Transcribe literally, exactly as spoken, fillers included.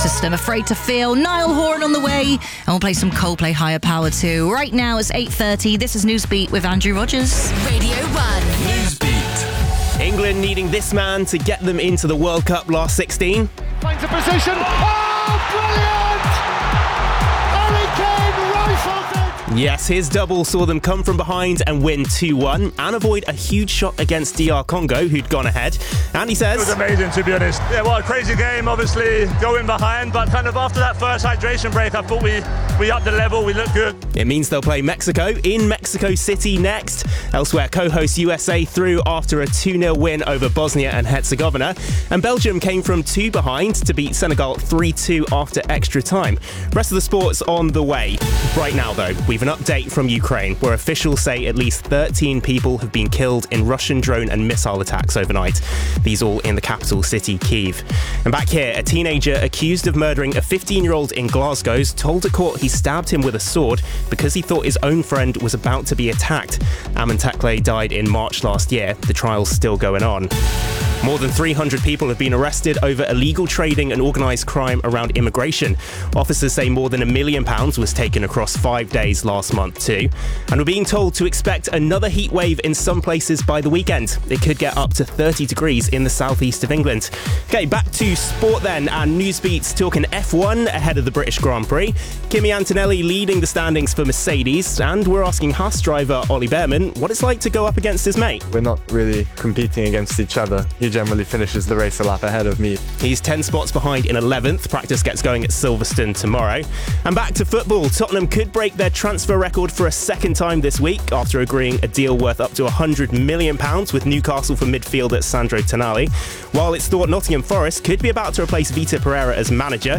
System, Afraid to Feel, Niall Horan on the way, and we'll play some Coldplay Higher Power too. Right now it's eight thirty. This is Newsbeat with Andrew Rogers. Radio one. Newsbeat. England needing this man to get them into the World Cup last sixteen. Finds a position. Oh, brilliant! Harry Kane rifled it. Yes, his double saw them come from behind and win two one and avoid a huge shot against D R Congo, who'd gone ahead. And he says, it was amazing, to be honest. Yeah, well, a crazy game, obviously, going behind, but kind of after that first hydration break, I thought we, we upped the level, we looked good. It means they'll play Mexico in Mexico City next. Elsewhere, co-host U S A through after a two nil win over Bosnia and Herzegovina. And Belgium came from two behind to beat Senegal three two after extra time. Rest of the sport's on the way. Right now, though, we've an update from Ukraine, where officials say at least thirteen people have been killed in Russian drone and missile attacks overnight. These all in the capital city, Kyiv. And back here, a teenager accused of murdering a fifteen-year-old in Glasgow's told a court he stabbed him with a sword because he thought his own friend was about to be attacked. Aman Takleh died in March last year. The trial's still going on. More than three hundred people have been arrested over illegal trading and organised crime around immigration. Officers say more than a million pounds was taken across five days last month too. And we're being told to expect another heat wave in some places by the weekend. It could get up to thirty degrees in the southeast of England. Okay, back to sport then, and Newsbeat's talking F one ahead of the British Grand Prix. Kimi Antonelli leading the standings for Mercedes, and we're asking Haas driver Ollie Behrman what it's like to go up against his mate. We're not really competing against each other. He generally finishes the race a lap ahead of me. He's ten spots behind in eleventh. Practice gets going at Silverstone tomorrow. And back to football. Tottenham could break their transfer record for a second time this week after agreeing a deal worth up to one hundred million pounds with Newcastle for midfielder Sandro Tonali. While it's thought Nottingham Forest could be about to replace Vitor Pereira as manager,